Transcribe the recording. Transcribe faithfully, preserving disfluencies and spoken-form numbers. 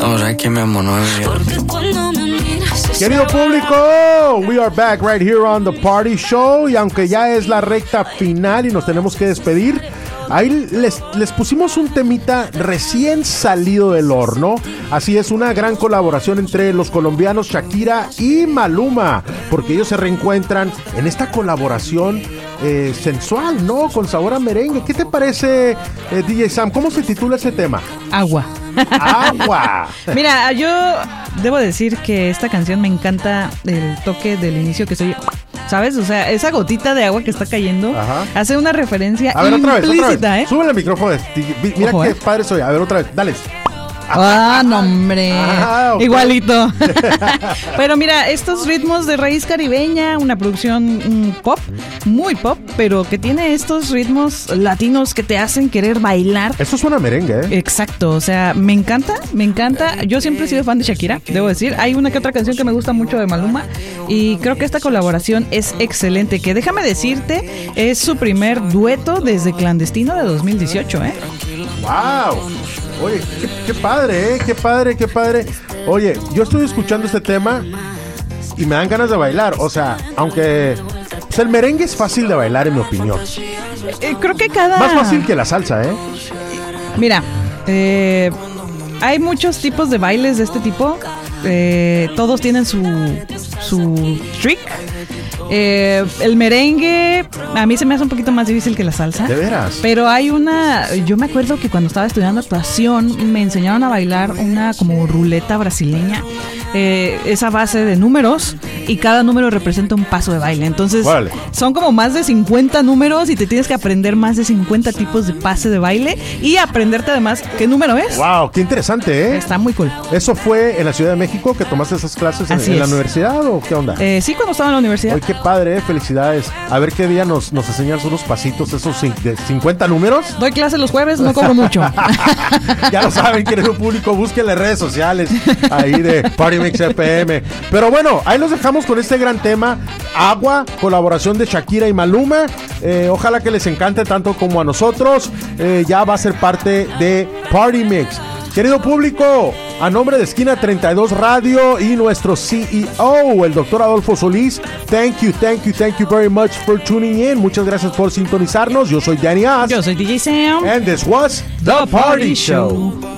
Ahora que mi amor no es real. Querido público, we are back right here on The Party Show. Y aunque ya es la recta final y nos tenemos que despedir, ahí les, les pusimos un temita recién salido del horno. Así es, una gran colaboración entre los colombianos Shakira y Maluma, porque ellos se reencuentran en esta colaboración eh, sensual, ¿no? Con sabor a merengue. ¿Qué te parece, eh, D J Sam? ¿Cómo se titula ese tema? Agua. Agua. Mira, yo debo decir que esta canción me encanta el toque del inicio que soy, ¿sabes? O sea, esa gotita de agua que está cayendo. Ajá. Hace una referencia a ver, otra implícita, vez, otra vez. ¿eh? Súbele el micrófono. Mira Ojo, qué eh. padre soy. A ver, otra vez. Dale. Ah, no, hombre. Ah, okay. Igualito. Pero mira, estos ritmos de raíz caribeña, una producción mm, pop, muy pop, pero que tiene estos ritmos latinos que te hacen querer bailar. Eso suena a merengue, ¿eh? Exacto, o sea, me encanta, me encanta. Yo siempre he sido fan de Shakira, debo decir. Hay una que otra canción que me gusta mucho de Maluma y creo que esta colaboración es excelente, que déjame decirte, es su primer dueto desde Clandestino de dos mil dieciocho, ¿eh? ¡Wow! Oye, qué, qué padre, ¿eh? Qué padre, qué padre. Oye, yo estoy escuchando este tema y me dan ganas de bailar. O sea, aunque pues el merengue es fácil de bailar, en mi opinión. Eh, creo que cada... Más fácil que la salsa, ¿eh? Mira, eh, hay muchos tipos de bailes de este tipo. Eh, todos tienen su, su trick. Eh, el merengue a mí se me hace un poquito más difícil que la salsa. ¿De veras? Pero hay una... Yo me acuerdo que cuando estaba estudiando actuación me enseñaron a bailar una como ruleta brasileña. Eh, esa base de números y cada número representa un paso de baile. Entonces vale. Son como más de cincuenta números y te tienes que aprender más de cincuenta tipos de pase de baile y aprenderte además qué número es. ¡Wow! ¡Qué interesante, eh! Está muy cool. ¿Eso fue en la Ciudad de México que tomaste esas clases en, en la universidad o qué onda? Eh, sí, cuando estaba en la universidad. Oye, qué padre, eh, felicidades. A ver qué día nos, nos enseñas unos pasitos, esos de cincuenta números. Doy clases los jueves, no cobro mucho. Ya lo saben, querido público, búsquenle redes sociales ahí de Party Mix F M. Pero bueno, ahí los dejamos con este gran tema, Agua, colaboración de Shakira y Maluma. Eh, ojalá que les encante tanto como a nosotros. Eh, ya va a ser parte de Party Mix. Querido público, a nombre de Esquina treinta y dos Radio y nuestro C E O, el doctor Adolfo Solís, thank you, thank you, thank you very much for tuning in. Muchas gracias por sintonizarnos. Yo soy Danny Oz. Yo soy D J Sam. And this was The, The Party, Party Show. Show.